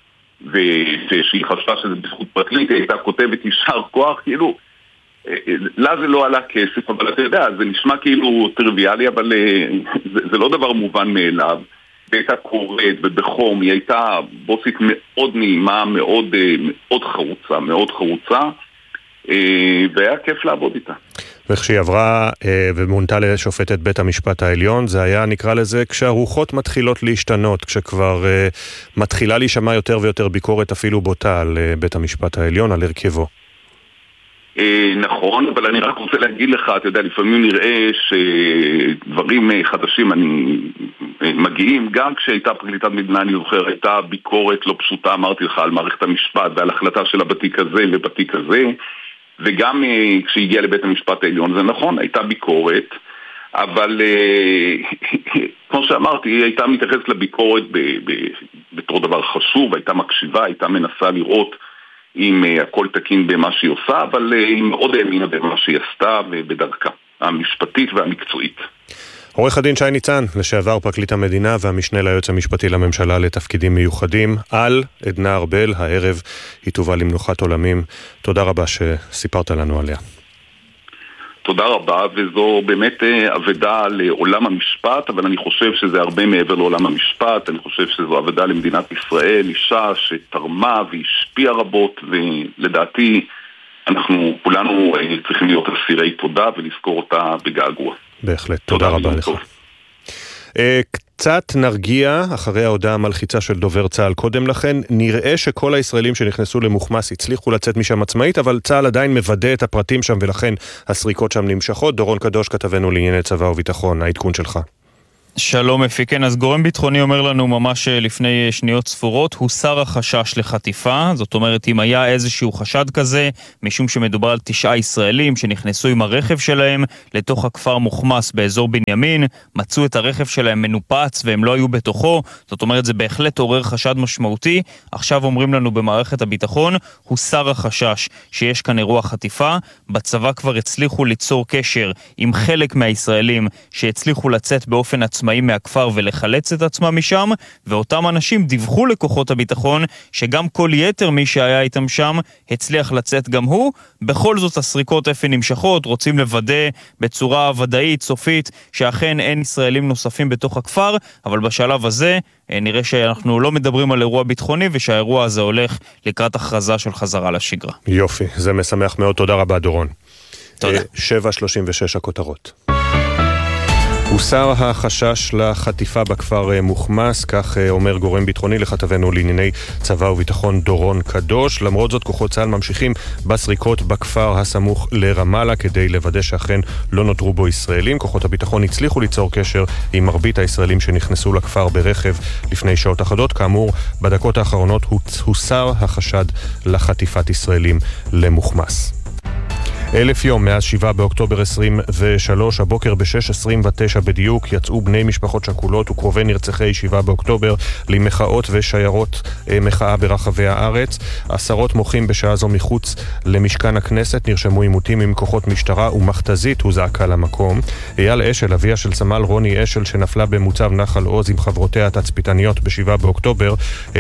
ושהיא חשבה שזה בזכות פרקליט, היא הייתה כותבת יישר כוח, כאילו לה זה לא עלה כסף, אבל אתה יודע, זה נשמע כאילו טריוויאלי, אבל זה, זה לא דבר מובן מאליו. היא הייתה קוראת ובחום, היא הייתה בוסית מאוד נעימה, מאוד, מאוד חרוצה, מאוד חרוצה, והיה כיף לעבוד איתה. וכשהיא עברה ומונתה לשופטת בית המשפט העליון, זה היה, נקרא לזה, כשהרוחות מתחילות להשתנות, כשכבר מתחילה להישמע יותר ויותר ביקורת אפילו בוטה על בית המשפט העליון, על הרכבו. נכון, אבל אני רק רוצה להגיד לך, אתה יודע, לפעמים נראה שדברים חדשים אני מגיעים, גם כשהייתה פרקליטת מדינה, אני זוכר, הייתה ביקורת לא פשוטה, אמרתי לך, על מערכת המשפט ועל החלטה שלה בתיק הזה ובתיק הזה, וגם כשהגיעה לבית המשפט העליון, זה נכון, הייתה ביקורת, אבל כמו שאמרתי, היא הייתה מתייחסת לביקורת בתור דבר חשוב, הייתה מקשיבה, הייתה מנסה לראות אם הכל תקין במה שהיא עושה, אבל היא מאוד האמינה במה שהיא עשתה ובדרכה המשפטית והמקצועית. עורך הדין שי ניצן, לשעבר פרקליט המדינה והמשנה ליועץ המשפטי לממשלה לתפקידים מיוחדים, על עדנה ארבל, הערב היא תובא למנוחת עולמים. תודה רבה שסיפרת לנו עליה. תודה רבה, וזו באמת עבודה לעולם המשפט, אבל אני חושב שזה הרבה מעבר לעולם המשפט, אני חושב שזו עבודה למדינת ישראל, אישה שתרמה והשפיעה רבות, ולדעתי אנחנו כולנו צריכים להיות אסירי תודה ולזכור אותה בגעגוע. בהחלט, תודה, תודה רבה לך. קצת נרגיע אחרי ההודעה המלחיצה של דובר צה"ל קודם לכן. נראה שכל הישראלים שנכנסו למוחמס הצליחו לצאת משם עצמאית, אבל צה"ל עדיין מוודא את הפרטים שם ולכן הסריקות שם נמשכות. דורון קדוש, כתבנו לענייני צבא וביטחון, העדכון שלך. שלום אפי, כן, אז גורם ביטחוני אומר לנו ממש לפני שניות ספורות, הוסר החשש לחטיפה, זאת אומרת אם היה איזשהו חשד כזה, משום שמדובר על תשעה ישראלים שנכנסו עם הרכב שלהם לתוך הכפר מוחמס באזור בנימין, מצאו את הרכב שלהם מנופץ והם לא היו בתוכו, זאת אומרת זה בהחלט עורר חשד משמעותי. עכשיו אומרים לנו במערכת הביטחון, הוסר החשש שיש כאן אירוע חטיפה, בצבא כבר הצליחו ליצור קשר עם חלק מהישראלים שהצליחו לצאת באופן עצמאי מהכפר ולחלץ את עצמם משם, ואותם אנשים דיווחו לכוחות הביטחון שגם כל יתר מי שהיה איתם שם הצליח לצאת גם הוא. בכל זאת הסריקות אפי נמשכות, רוצים לוודא בצורה ודאית, סופית, שאכן אין ישראלים נוספים בתוך הכפר, אבל בשלב הזה נראה שאנחנו לא מדברים על אירוע ביטחוני ושהאירוע הזה הולך לקראת הכרזה של חזרה לשגרה. יופי, זה משמח מאוד, תודה רבה דורון. תודה. שבע שלושים ושש הכותרות. הוסר החשש לחטיפה בכפר מוחמס, כך אומר גורם ביטחוני לכתבנו לענייני צבא וביטחון דורון קדוש. למרות זאת כוחות צה"ל ממשיכים בסריקות בכפר הסמוך לרמאללה כדי לוודא שאכן לא נותרו בו ישראלים. כוחות הביטחון הצליחו ליצור קשר עם מרבית הישראלים שנכנסו לכפר ברכב לפני שעות אחדות. כאמור, בדקות האחרונות הוסר החשד לחטיפת ישראלים למוחמס. אלף יום מאז שבעה באוקטובר עשרים ושלוש, הבוקר ב-שש עשרים ותשע בדיוק יצאו בני משפחות שכולות וקרובי נרצחי שבעה באוקטובר למחאות ושיירות מחאה ברחבי הארץ. עשרות מוחים בשעה זו מחוץ למשכן הכנסת, נרשמו עימותים עם כוחות משטרה ומכתזית הוזעקה למקום. אייל אשל, אביה של סמל רוני אשל שנפלה במוצב נחל עוז עם חברותיה התצפיתניות ב-שבעה באוקטובר,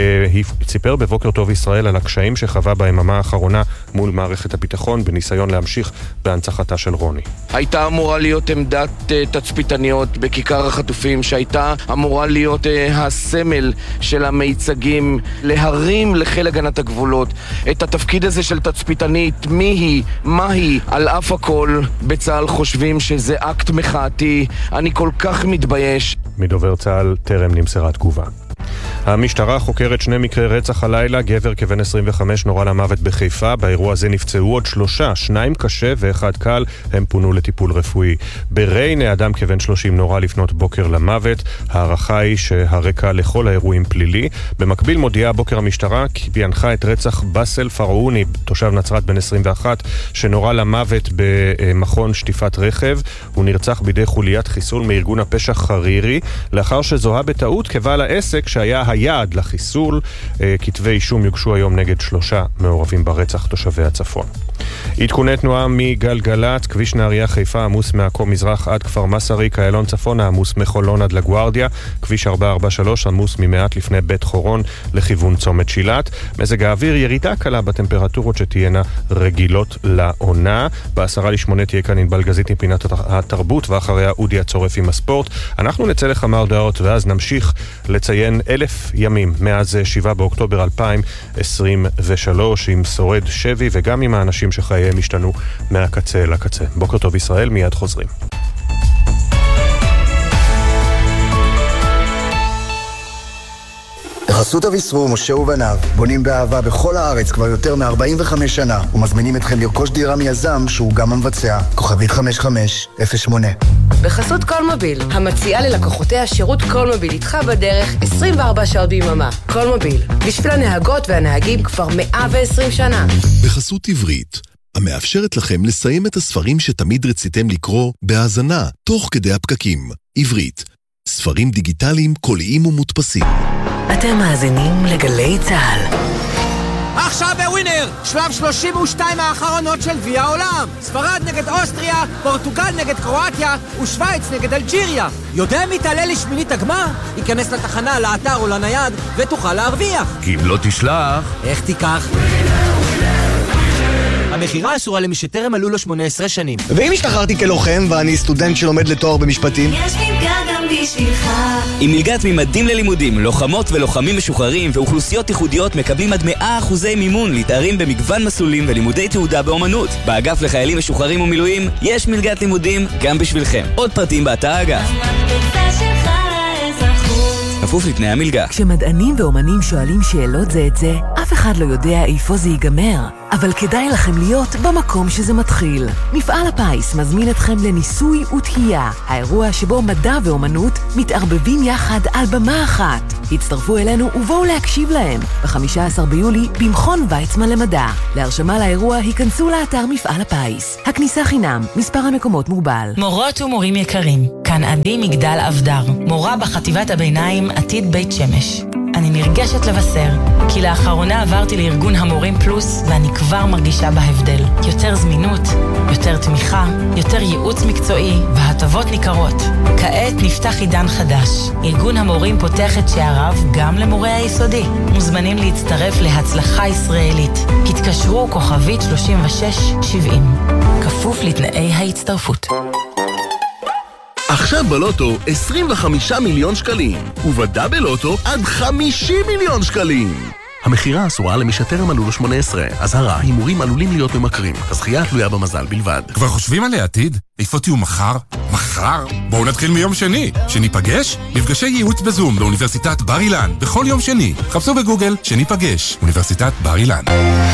סיפר בבוקר טוב ישראל על הקשיים שחווה ביממה האחרונה מול מערכת הביטחון בניסיון להמשיך בהנצחתה של רוני. הייתה אמורה להיות עמדת uh, תצפיתניות בכיכר החטופים, שהייתה אמורה להיות uh, הסמל של המיצגים, להרים לחיל הגנת הגבולות את התפקיד הזה של תצפיתנית. מי היא? מה היא? על אף הכל בצה"ל חושבים שזה אקט מחאתי. אני כל כך מתבייש. מדובר צה"ל טרם נמסרה תגובה. המשטרה חוקרת שני מקרי רצח הלילה. גבר כבן עשרים וחמש נורה למוות בחיפה. באירוע הזה נפצעו עוד שלושה, שניים קשה ואחד קל. הם פונו לטיפול רפואי. בריינה אדם כבן שלושים נורה לפנות בוקר למוות. הערכה היא שהרקע לכל האירועים פלילי. במקביל מודיעה בוקר המשטרה כי פענחה את רצח בסל פרעוני, תושב נצרת בן עשרים ואחת, שנורה למוות במכון שטיפת רכב. הוא נרצח בידי חוליית חיסול מארגון הפשע חרירי, לאחר שזוהה בטעות כבעל העסק שהיה היעד לחיסול. כתבי אישום יוגשו היום נגד שלושה מעורבים ברצח תושבי הצפון. עדכוני תנועה מגלגלת, כביש נהריה חיפה עמוס מעכו מזרח עד כפר מסריק, איילון צפון עמוס מחולון עד לגוארדיה, כביש ארבע ארבע שלוש עמוס ממעט לפני בית חורון לכיוון צומת שילת. מזג האוויר ירידה קלה בטמפרטורות שתהיינה רגילות לעונה. בעשרה לשמונה תהיה כאן ענבל גזית עם פינת התרבות, ואחריה אודי הצורף עם הספורט. אנחנו נצא לכמה הודעות ואז נמשיך לציין אלף ימים מאז שבעה באוקטובר אלפיים עשרים ושלוש עם שורד שבי וגם עם האנשים שחייהם השתנו מהקצה לקצה. בוקר טוב ישראל, מיד חוזרים. בחסות אביסרו, משה ובניו, בונים באהבה בכל הארץ כבר יותר מ-ארבעים וחמש שנה, ומזמינים אתכם לרכוש דירה מיזם שהוא גם המבצע. כוכבית חמש חמש אפס שמונה. בחסות קולמוביל, המציעה ללקוחותיה שירות קולמוביל איתך בדרך עשרים וארבע שעות ביממה. קולמוביל, בשביל הנהגות והנהגים כבר מאה ועשרים שנה. בחסות עברית, המאפשרת לכם לסיים את הספרים שתמיד רציתם לקרוא בהאזנה, תוך כדי הפקקים. עברית, ספרים דיגיטליים, קוליים ומודפסים. אתם מאזינים לגלי צה"ל. עכשיו בווינר, שלב שלושים ושתיים האחרונות של גביע העולם. ספרד נגד אוסטריה, פורטוגל נגד קרואטיה ושוויץ נגד אלג'יריה. יודע מי תעלה לשמינית הגמר? ייכנס לתחנה, לאתר או לנייד ותוכל להרוויח. כי אם לא תשלח, איך תיקח? המחירה אסורה למי שטרם מלאו לו שמונה עשרה שנים. ואם השתחררתי כלוחם ואני סטודנט שלומד לתואר במשפטים? יש מלגה גם בשבילך. עם מלגת ממדים ללימודים, לוחמות ולוחמים משוחררים ואוכלוסיות ייחודיות מקבלים עד מאה אחוזי מימון להתארים במגוון מסלולים ולימודי תעודה באומנות. באגף לחיילים משוחררים ומילואים יש מלגת לימודים גם בשבילכם. עוד פרטים באתר האגף. המקפצה שלך לאזרחות. בכפוף לתנאי המלגה. כשמדענים ואומנים שואלים שאלות זה את זה, אף אחד לא יודע איפה זה ייגמר. אבל כדאי לכם להיות במקום שזה מתחיל. מפעל הפיס מזמין אתכם לניסוי ותהייה, האירוע שבו מדע ואומנות מתערבבים יחד על במה אחת. הצטרפו אלינו ובואו להקשיב להם ב-חמישה עשר ביולי במכון ויצמן למדע. להרשמה לאירוע היכנסו לאתר מפעל הפיס. הכניסה חינם, מספר המקומות מוגבל. מורות ומורים יקרים, כאן עדי מגדל אבדר, מורה בחטיבת הביניים עתיד בית שמש. אני נרגשת לבשר, כי לאחרונה עברתי לארגון המורים פלוס, ואני כבר מרגישה בהבדל. יותר זמינות, יותר תמיכה, יותר ייעוץ מקצועי, והטבות ניכרות. כעת נפתח עידן חדש. ארגון המורים פותח את שעריו גם למורי היסודי. מוזמנים להצטרף להצלחה ישראלית. התקשרו כוכבית שלושים ושש שבעים. כפוף לתנאי ההצטרפות. עכשיו בלוטו עשרים וחמישה מיליון שקלים, ובדאבל לוטו עד חמישים מיליון שקלים. המחירה אסורה למי שטרם מלאו לו שמונה עשרה. אזהרה, הימורים עלולים להיות ממכרים. הזכייה תלויה במזל בלבד. כבר חושבים על העתיד? איפה תהיו מחר? מחר? בואו נתחיל מיום שני. שניפגש? מפגשי ייעוץ בזום באוניברסיטת בר אילן. בכל יום שני. חפשו בגוגל שניפגש. אוניברסיטת בר אילן.